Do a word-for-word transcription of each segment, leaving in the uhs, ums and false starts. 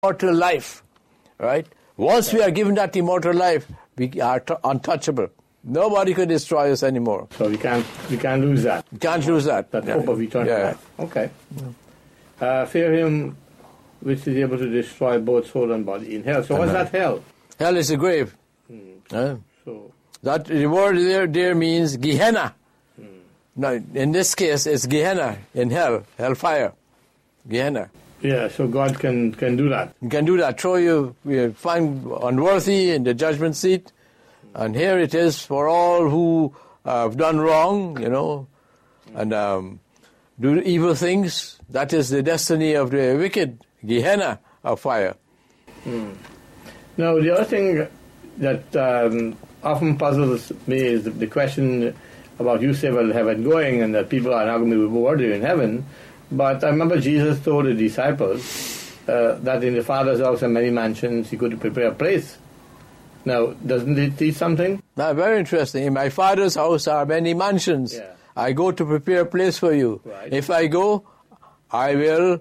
immortal life, right? Once we are given that immortal life, we are t- untouchable. Nobody could destroy us anymore. So we can't we can't lose that. We can't lose that. That yeah. hope of eternal yeah. life. Okay. Yeah. Uh, fear him which is able to destroy both soul and body in hell. So what's that hell? Hell is the grave. Hmm. Uh, So that the word there, there means Gehenna. hmm. Now, in this case, it's Gehenna in hell, hellfire. Gehenna. Yeah, so God can, can do that. You can do that. Throw you, you find unworthy in the judgment seat. And here it is for all who have done wrong, you know, and um, do evil things. That is the destiny of the wicked, Gehenna of fire. Hmm. Now, the other thing that um, often puzzles me is the, the question about you say, well, heaven going, and that people are not going to be rewarded in heaven. But I remember Jesus told the disciples uh, that in the Father's house are many mansions, he could prepare a place. Now, doesn't it teach something? Now, very interesting. In my Father's house are many mansions. Yeah. I go to prepare a place for you. Right. If I go, I will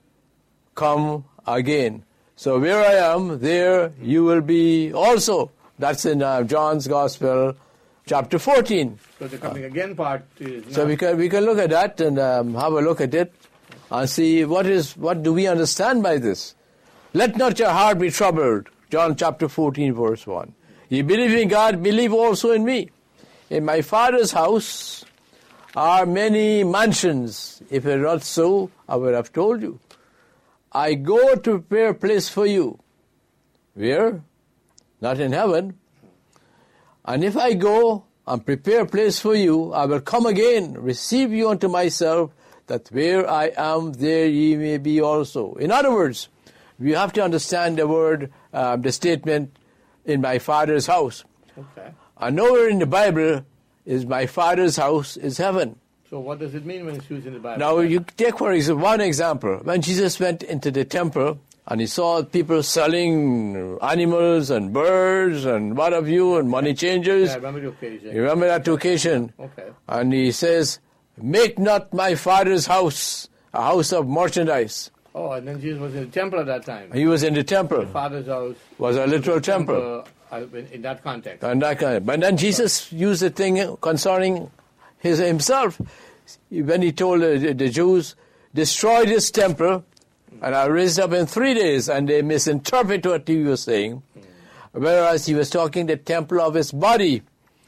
come again. So where I am, there you will be also. That's in uh, John's Gospel, chapter fourteen. So the coming again part is... So not- we can we can look at that and um, have a look at it and see what is what do we understand by this. Let not your heart be troubled. John chapter fourteen, verse one. You believe in God, believe also in me. In my Father's house are many mansions. If it were not so, I would have told you. I go to prepare a place for you. Where? Not in heaven. And if I go and prepare a place for you, I will come again, receive you unto myself, that where I am, there ye may be also. In other words, we have to understand the word, uh, the statement, in my Father's house. Okay. And nowhere in the Bible is my Father's house is heaven. So what does it mean when it's used in the Bible? Now, you take for example, one example. When Jesus went into the temple and he saw people selling animals and birds and what have you and money changers. Yeah, I remember the occasion. You remember that occasion? Okay. And he says, make not my Father's house a house of merchandise. Oh, and then Jesus was in the temple at that time. He was in the temple. The Father's house Was a literal temple. uh, in, in that context. And that kind of, but then Jesus used the thing concerning his himself when he told the, the Jews, destroy this temple and I'll raise it up in three days. And they misinterpret what he was saying. Mm. Whereas he was talking the temple of his body.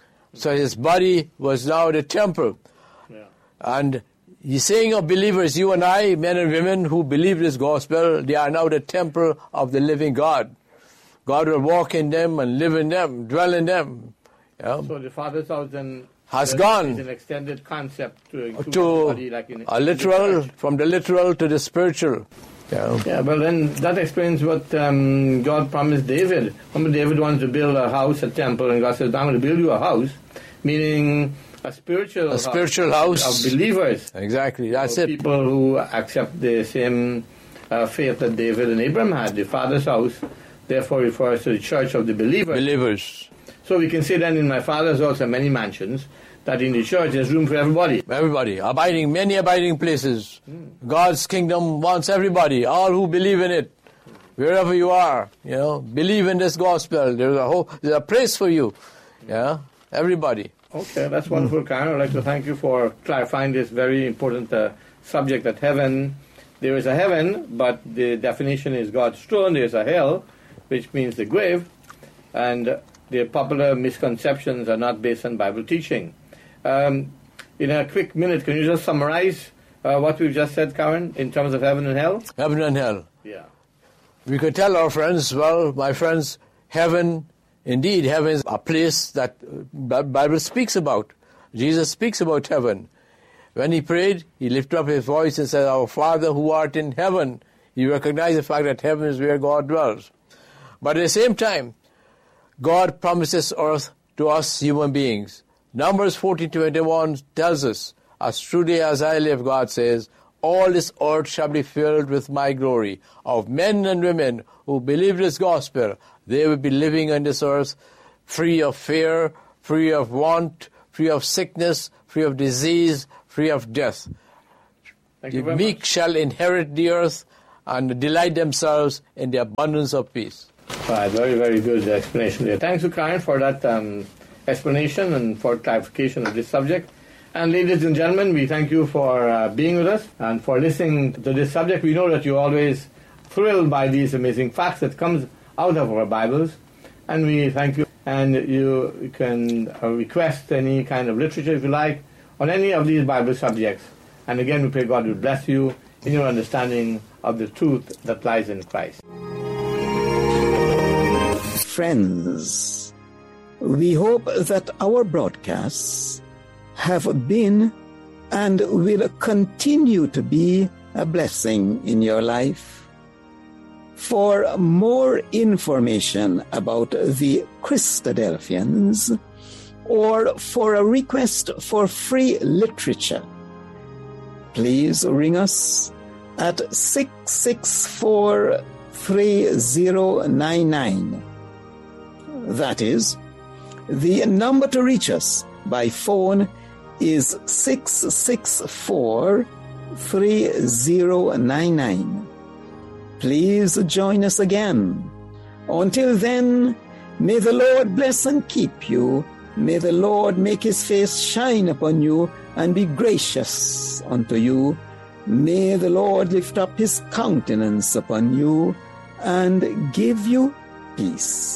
So his body was now the temple. Yeah. And he's saying of believers, you and I, men and women who believe this gospel, they are now the temple of the living God. God will walk in them and live in them, dwell in them. Yeah. So the Father's house then Has is gone an extended concept to include to everybody, like in, a in the literal, church. from the literal to the spiritual. Yeah. Yeah, well then that explains what um, God promised David. Remember, David wanted to build a house, a temple, and God says, I'm going to build you a house, meaning a spiritual A house spiritual house. of believers. Exactly, that's So it. People who accept the same uh, faith that David and Abraham had. The Father's house, therefore, refers to the church of the believers. Believers. So we can say then in my Father's house are many mansions, that in the church there's room for everybody. Everybody, abiding, many abiding places. Mm. God's kingdom wants everybody, all who believe in it, wherever you are, you know, believe in this gospel. There's a whole, there's a place for you, yeah, everybody. Okay, that's wonderful, Karen. I'd like to thank you for clarifying this very important uh, subject that heaven, there is a heaven, but the definition is God's throne. There's a hell, which means the grave, and the popular misconceptions are not based on Bible teaching. Um, in a quick minute, can you just summarize uh, what we've just said, Karen, in terms of heaven and hell? Heaven and hell. Yeah. We could tell our friends, well, my friends, heaven, indeed, heaven is a place that the Bible speaks about. Jesus speaks about heaven. When he prayed, he lifted up his voice and said, our Father who art in heaven. He recognized the fact that heaven is where God dwells. But at the same time, God promises earth to us human beings. Numbers fourteen twenty-one tells us, as truly as I live, God says, all this earth shall be filled with my glory. Of men and women who believe this gospel, they will be living on this earth free of fear, free of want, free of sickness, free of disease, free of death. Thank The you very meek much. shall inherit the earth, and delight themselves in the abundance of peace. Right, very, very good explanation there. Thanks to Karen for that um, explanation and for clarification of this subject. And ladies and gentlemen, we thank you for uh, being with us and for listening to this subject. We know that you're always thrilled by these amazing facts that comes out of our Bibles, and we thank you. And you can uh, request any kind of literature if you like on any of these Bible subjects. And again, we pray God will bless you in your understanding of the truth that lies in Christ. Friends, we hope that our broadcasts have been and will continue to be a blessing in your life. For more information about the Christadelphians, or for a request for free literature, please ring us at six six four, three zero nine nine. That is, the number to reach us by phone is six six four, three zero nine nine. Please join us again. Until then, may the Lord bless and keep you. May the Lord make his face shine upon you and be gracious unto you. May the Lord lift up his countenance upon you and give you peace.